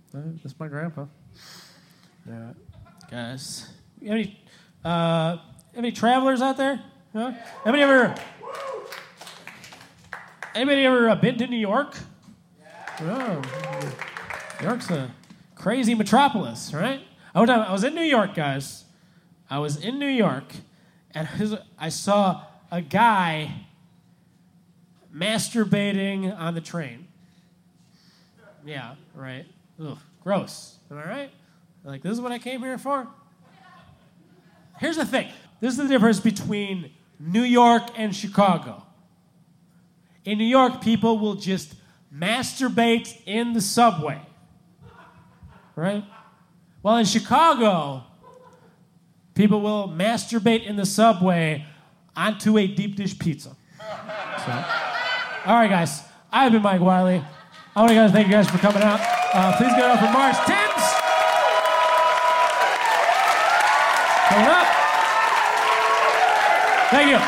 That's my grandpa. Yeah. Guys, any travelers out there? Huh? Anybody ever been to New York? Oh, New York's a crazy metropolis, right? I was in New York, guys. I was in New York, and I saw a guy masturbating on the train. Yeah, right. Ugh, gross. Am I right? Like, this is what I came here for? Here's the thing. This is the difference between New York and Chicago. In New York, people will just masturbate in the subway. Right? Well, in Chicago, people will masturbate in the subway onto a deep dish pizza. So, all right, guys. I've been Mike Wiley. I want to thank you guys for coming out. Please give it up for Mars Timms. Coming up. Thank you.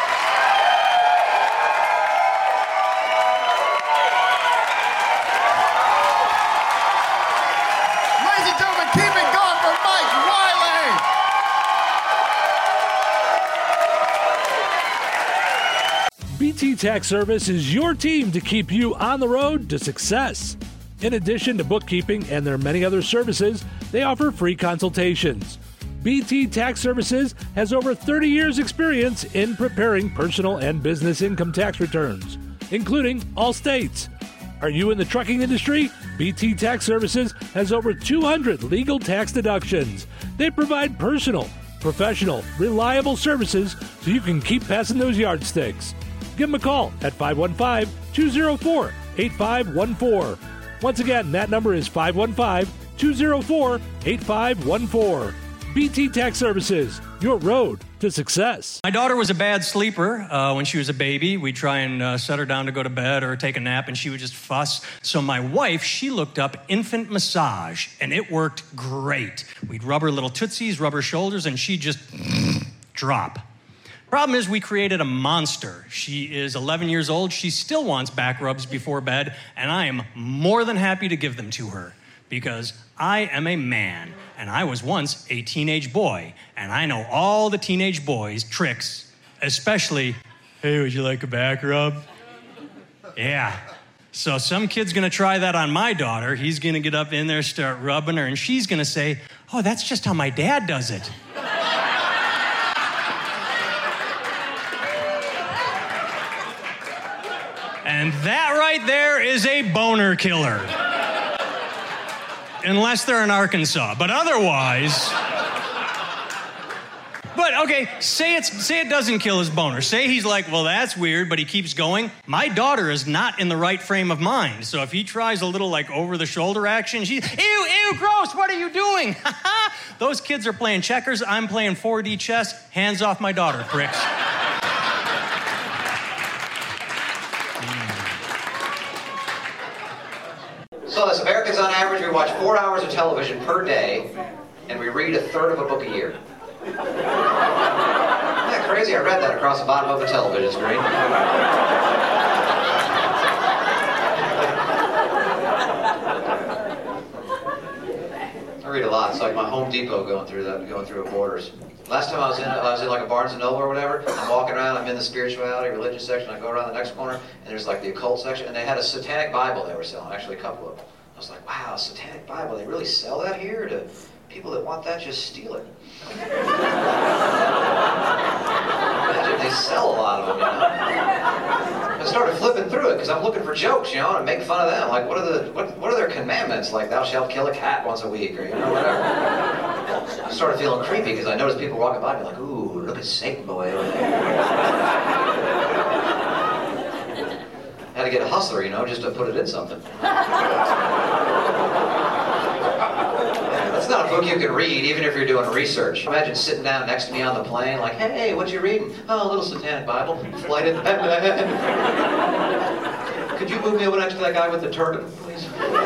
Ladies and gentlemen, keep it going for Mike Wiley. BT Tax Service is your team to keep you on the road to success. In addition to bookkeeping and their many other services, they offer free consultations. BT Tax Services has over 30 years' experience in preparing personal and business income tax returns, including all states. Are you in the trucking industry? BT Tax Services has over 200 legal tax deductions. They provide personal, professional, reliable services so you can keep passing those yardsticks. Give them a call at 515-204-8514. Once again, that number is 515-204-8514. BT Tax Services, your road to success. My daughter was a bad sleeper when she was a baby. We'd try and set her down to go to bed or take a nap, and she would just fuss. So my wife, she looked up infant massage, and it worked great. We'd rub her little tootsies, rub her shoulders, and she'd just drop. Problem is, we created a monster. She is 11 years old. She still wants back rubs before bed, and I am more than happy to give them to her because I am a man, and I was once a teenage boy, and I know all the teenage boys' tricks, especially, hey, would you like a back rub? Yeah. So some kid's gonna try that on my daughter. He's gonna get up in there, start rubbing her, and she's gonna say, oh, that's just how my dad does it. And that right there is a boner killer. Unless they're in Arkansas. But otherwise... But, okay, say it doesn't kill his boner. Say he's like, well, that's weird, but he keeps going. My daughter is not in the right frame of mind. So if he tries a little, like, over-the-shoulder action, she's, ew, gross, what are you doing? Those kids are playing checkers. I'm playing 4D chess. Hands off my daughter, pricks. So as Americans on average, we watch 4 hours of television per day, and we read a third of a book a year. Isn't that crazy? I read that across the bottom of a television screen. I read a lot. It's like my Home Depot going through a Borders. Last time I was in like a Barnes & Noble or whatever. I'm walking around, I'm in the spirituality, religious section. I go around the next corner, and there's like the occult section, and they had a satanic Bible they were selling, actually a couple of them. I was like, wow, a satanic Bible, they really sell that here? To people that want that, just steal it. Imagine they sell a lot of them, you know? I started flipping through it because I'm looking for jokes, you know, and make fun of them. Like, what are their commandments? Like, thou shalt kill a cat once a week, or, you know, whatever. I started feeling creepy because I noticed people walking by me like, ooh, look at Satan boy over there. Had to get a hustler, you know, just to put it in something. That's not a book you can read, even if you're doing research. Imagine sitting down next to me on the plane, like, hey, what you reading? Oh, a little satanic Bible. Flight attendant. Could you move me over next to that guy with the turban, please?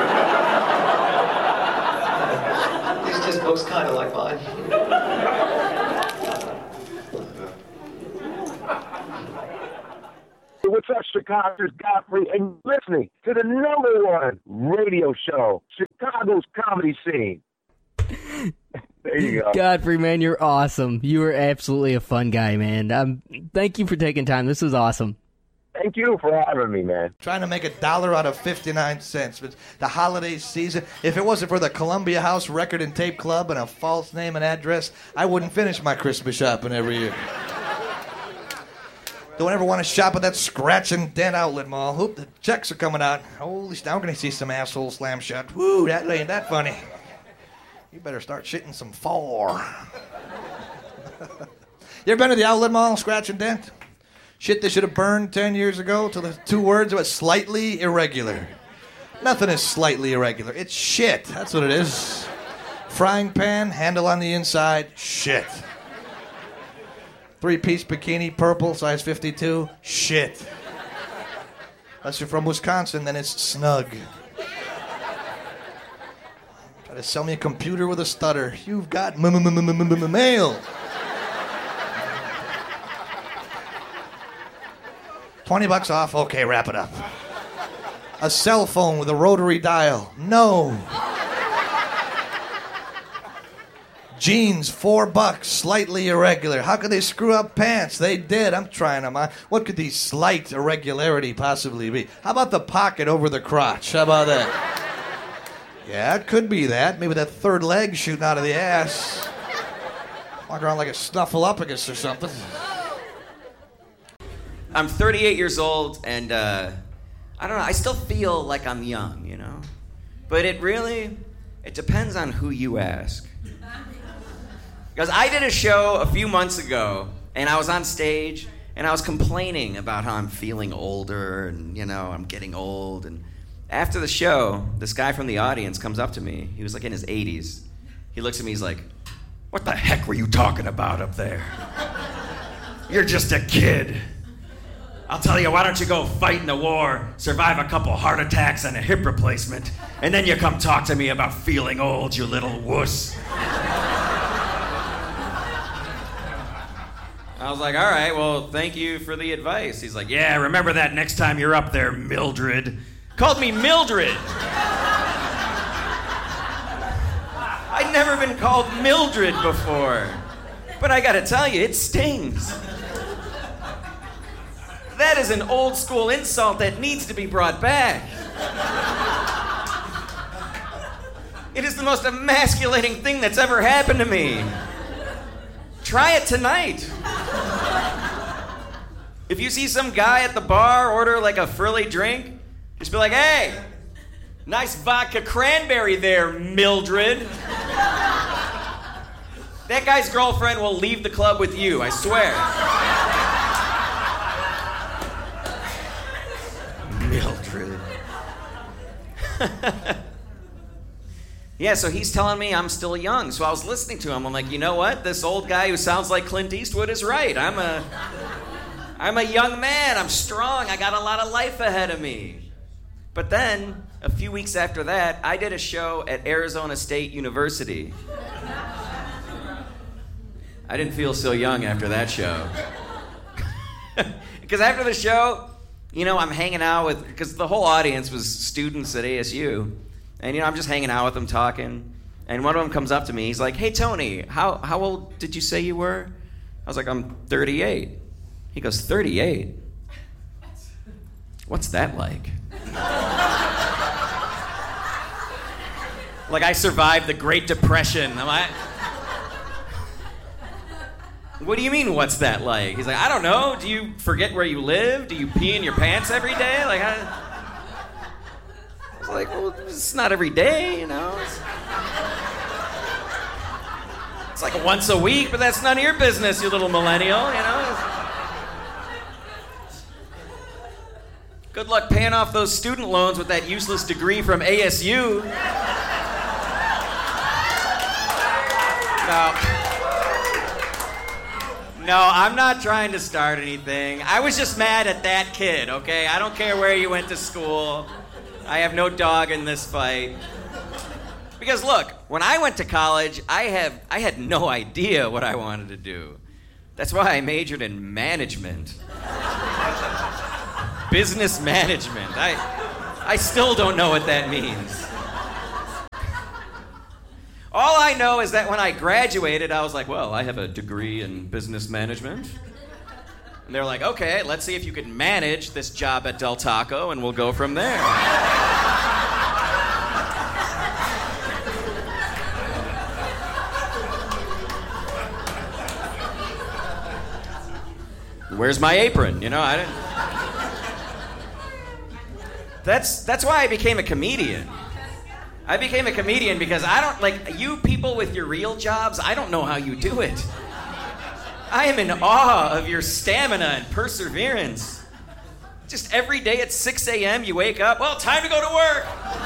At least his book's kind of like mine. What's What's up, Chicago? It's Godfrey, and you're listening to the #1 radio show, Chicago's comedy scene. There you go. Godfrey, man, you're awesome. You are absolutely a fun guy, man. Thank you for taking time. This is awesome. Thank you for having me, man. Trying to make $1 out of 59 cents. But the holiday season, if it wasn't for the Columbia House Record and Tape Club and a false name and address, I wouldn't finish my Christmas shopping every year. Don't ever want to shop at that Scratch and Dent outlet mall. Hope the checks are coming out. Holy, now we're going to see some asshole slam shut. Woo, that ain't that funny. You better start shitting some four. You ever been to the outlet mall, Scratch and Dent? Shit they should have burned 10 years ago till the 2 words was slightly irregular. Nothing is slightly irregular. It's shit. That's what it is. Frying pan, handle on the inside, shit. 3-piece bikini, purple, size 52, shit. Unless you're from Wisconsin, then it's snug. Try to sell me a computer with a stutter. You've got mail. $20 off? Okay, wrap it up. A cell phone with a rotary dial? No. Jeans, $4, slightly irregular. How could they screw up pants? They did. I'm trying them on. What could the slight irregularity possibly be? How about the pocket over the crotch? How about that? Yeah, it could be that. Maybe that third leg shooting out of the ass. Walk around like a snuffleupagus or something. I'm 38 years old, and I don't know, I still feel like I'm young, you know? But it depends on who you ask. Because I did a show a few months ago, and I was on stage, and I was complaining about how I'm feeling older, and, you know, I'm getting old. And after the show, this guy from the audience comes up to me. He was like in his 80s. He looks at me, he's like, "What the heck were you talking about up there? You're just a kid. I'll tell you, why don't you go fight in the war, survive a couple heart attacks and a hip replacement, and then you come talk to me about feeling old, you little wuss." I was like, all right, well, thank you for the advice. He's like, yeah, remember that next time you're up there, Mildred. Called me Mildred. I'd never been called Mildred before. But I gotta tell you, it stings. That is an old school insult that needs to be brought back. It is the most emasculating thing that's ever happened to me. Try it tonight. If you see some guy at the bar order like a frilly drink, just be like, "Hey, nice vodka cranberry there, Mildred." That guy's girlfriend will leave the club with you, I swear. Mildred. Yeah, so he's telling me I'm still young. So I was listening to him. I'm like, you know what? This old guy who sounds like Clint Eastwood is right. I'm a young man. I'm strong. I got a lot of life ahead of me. But then, a few weeks after that, I did a show at Arizona State University. I didn't feel so young after that show. Because after the show, you know, I'm hanging out with, because the whole audience was students at ASU. And, you know, I'm just hanging out with them talking. And one of them comes up to me. He's like, "Hey, Tony, how old did you say you were?" I was like, "I'm 38. He goes, "38? What's that like?" Like I survived the Great Depression. What do you mean, what's that like? He's like, "I don't know. Do you forget where you live? Do you pee in your pants every day?" Like, I was like, well, it's not every day, you know. It's like once a week, but that's none of your business, you little millennial, you know. Good luck paying off those student loans with that useless degree from ASU. No, I'm not trying to start anything. I was just mad at that kid, okay? I don't care where you went to school. I have no dog in this fight. Because look, when I went to college, I had no idea what I wanted to do. That's why I majored in management. Business management. I still don't know what that means. All I know is that when I graduated, I was like, well, I have a degree in business management. And they're like, okay, let's see if you can manage this job at Del Taco, and we'll go from there. Where's my apron? You know, I didn't. That's why I became a comedian. I became a comedian because I don't, like, you people with your real jobs, I don't know how you do it. I am in awe of your stamina and perseverance. Just every day at 6 a.m. you wake up, well, time to go to work.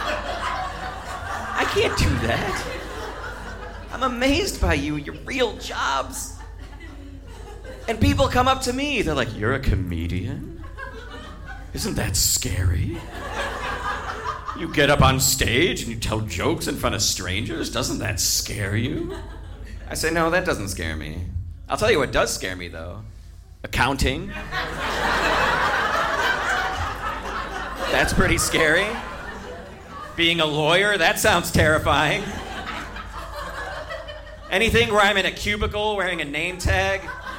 I can't do that. I'm amazed by you, your real jobs. And people come up to me, they're like, you're a comedian? Isn't that scary? You get up on stage and you tell jokes in front of strangers? Doesn't that scare you? I say, no, that doesn't scare me. I'll tell you what does scare me, though. Accounting. That's pretty scary. Being a lawyer, that sounds terrifying. Anything where I'm in a cubicle wearing a name tag,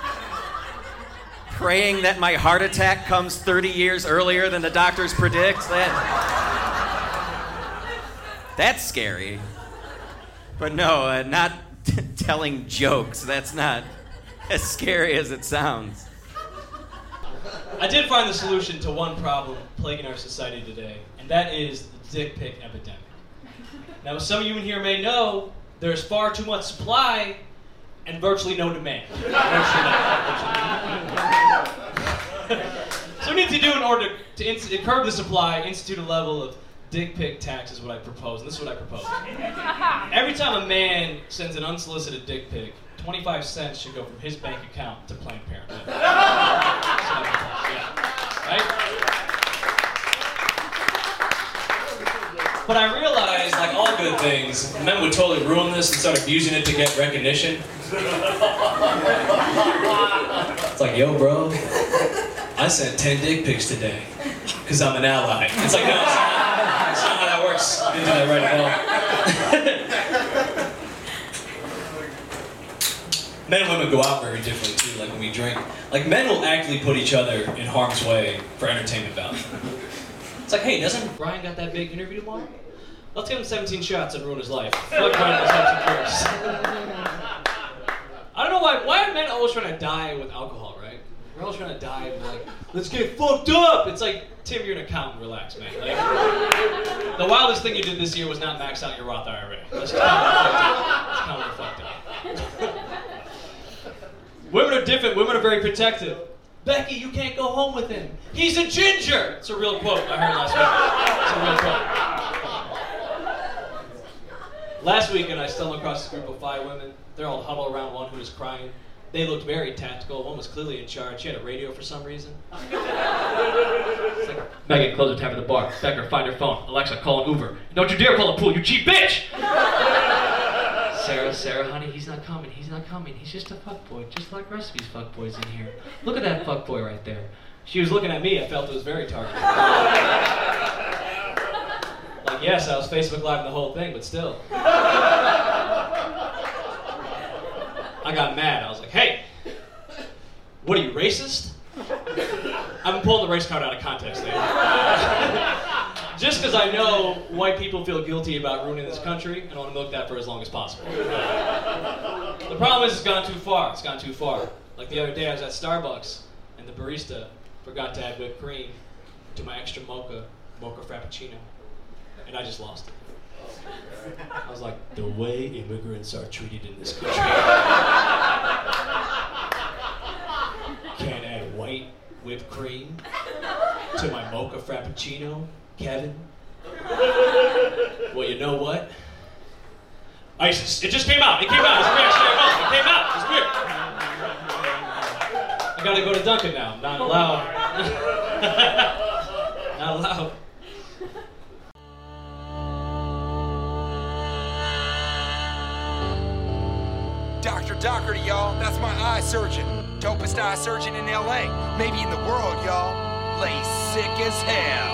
praying that my heart attack comes 30 years earlier than the doctors predict, that's scary. But no, not telling jokes. That's not as scary as it sounds. I did find the solution to one problem plaguing our society today, and that is the dick pic epidemic. Now, as some of you in here may know, there's far too much supply and virtually no demand. So we need to do, in order to curb the supply, institute a level of dick pic tax is what I propose, and this is what I propose. Every time a man sends an unsolicited dick pic, 25 cents should go from his bank account to Planned Parenthood. Right? But I realized, like all good things, men would totally ruin this and start abusing it to get recognition. It's like, yo, bro, I sent 10 dick pics today because I'm an ally. It's like, no, it's not how that works. You didn't do that right at all. Men and women go out very differently too, like when we drink. Like, men will actively put each other in harm's way for entertainment value. It's like, hey, doesn't Brian got that big interview tomorrow? Let's give him 17 shots and ruin his life. Fuck Brian, let's have some first. I don't know why are men always trying to die with alcohol, right? We're always trying to die and be like, let's get fucked up! It's like, Tim, you're an accountant, relax, man. Like, the wildest thing you did this year was not max out your Roth IRA. Let's count it fucked up. Women are different, women are very protective. Becky, you can't go home with him. He's a ginger! It's a real quote I heard last week. It's a real quote. Last weekend, I stumbled across a group of 5 women. They're all huddled around one who was crying. They looked very tactical. One was clearly in charge. She had a radio for some reason. It's like, Megan, close the tab at the bar. Becker, find her phone. Alexa, call an Uber. Don't you dare call the pool, you cheap bitch! Sarah, honey, he's not coming. He's just a fuckboy, just like the rest of these fuckboys in here. Look at that fuckboy right there. She was looking at me. I felt it was very targeted. Like, yes, I was Facebook Live the whole thing, but still. I got mad. I was like, hey, what are you, racist? I've been pulling the race card out of context there. Just because I know white people feel guilty about ruining this country, and I want to milk that for as long as possible. The problem is it's gone too far. It's gone too far. Like the other day, I was at Starbucks, and the barista forgot to add whipped cream to my extra mocha frappuccino, and I just lost it. I was like, the way immigrants are treated in this country. Can't add white whipped cream to my mocha frappuccino, Kevin. Well, you know what? ISIS. It just came out. It came out. It's a reactionary moment. It came out. It's weird. I gotta go to Dunkin' now. Not allowed. Not allowed. Dr. Doherty, y'all. That's my eye surgeon. Dopest eye surgeon in LA. Maybe in the world, y'all. lay sick as hell.